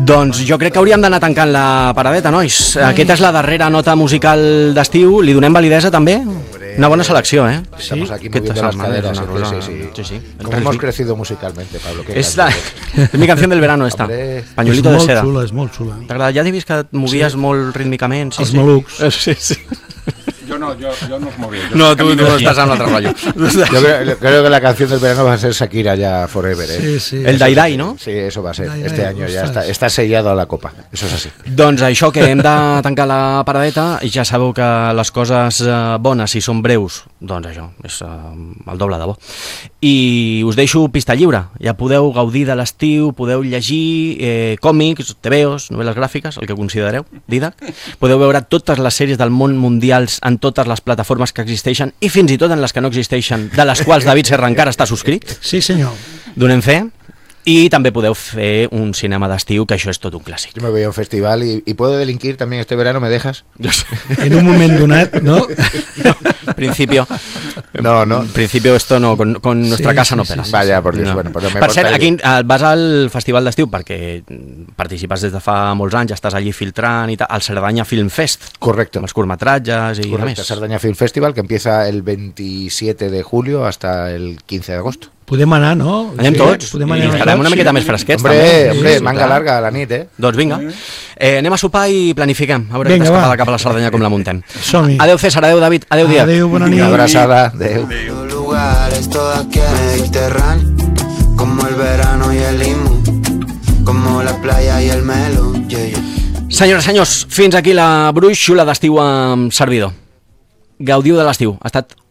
Doncs jo crec que hauríem d'anar tancant la paradeta, nois. Aquesta és la darrera nota musical d'estiu. Li donem validesa també? Una buena selecció, ¿eh? Estamos aquí moviendo las caderas. Sí. Como hemos crecido musicalmente, Pablo. Es mi canción del verano esta. Pañuelito de seda. És molt xula. T'agrada? Ja t'he vist que et movies molt rítmicament. Els malucs. Sí. Yo no os movía. No, tú estás en otro rollo. Yo creo que la canción del verano va a ser Shakira ya forever, ¿eh? Sí. El Dai Dai, ¿no? Sí, eso va a ser. Este año ya está sellado a la copa. Eso es así. Doncs això, que hem de tancar la paradeta, i ja sabeu que les coses bones, si són breus, doncs això, és el doble de bo. I us deixo pista lliure. Ja podeu gaudir de l'estiu, podeu llegir còmics, TVOs, novel·les gràfiques, el que considereu, Didac. Podeu veure totes les sèries del món mundials en totes les plataformes que existeixen i fins i tot en les que no existeixen, de les quals David Serra encara està subscrit. Sí, senyor. Donem fe. Y también podeu fer un cinema d'estiu, que això és tot un clàssic. Yo me voy a un festival y puedo delinquir también este verano, ¿me dejas? En un moment donat, ¿no? Principio. No. En principio esto no, con nuestra casa no pela. Vaya, por Dios, no. Bueno, pero me per cert, aquí vas al Festival d'Estiu perquè participes des de fa molts anys, ja estàs allí filtrant i tal, al Cerdanya Film Fest. Correcto. Amb els curtmetratges i Correcto, Cerdanya Film Festival, que empieza el 27 de julio hasta el 15 de agosto. Podem anar, no? Anem tots. Podem I estarem una miqueta més fresquets. Hombre, manga larga a la nit, eh? Doncs vinga. Anem a sopar i planifiquem. A veure Vinga, aquesta escapada cap a la Cerdanya com la muntem. Som-hi. Adéu César, adéu David, adéu Díaz. Adéu, bona nit. Una abrazada, adéu. Lugares todo aquí en el Mediterráneo, como el verano y el limón, como la playa y el melón. Senyores, senyors, fins aquí la brúixola d'estiu amb servidor. Gaudiu de l'estiu, ha estat